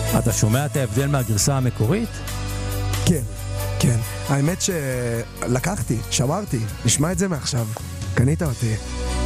אתה שומע את ההבדל מהגרסה המקורית? כן, כן. האמת שלקחתי, שמרתי, נשמע את זה מעכשיו. קנית אותי.